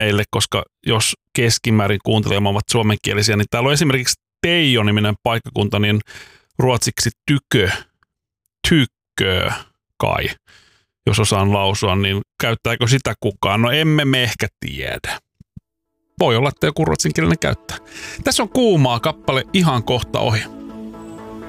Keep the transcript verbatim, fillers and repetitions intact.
meille, koska jos keskimäärin kuuntelijamme ovat suomenkielisiä, niin täällä on esimerkiksi Teijo-niminen paikkakunta, niin ruotsiksi tykö, tykkö kai, jos osaan lausua, niin käyttääkö sitä kukaan? No emme me ehkä tiedä. Voi olla, että joku ruotsinkielinen käyttää. Tässä on Kuumaa kappale ihan kohta ohi.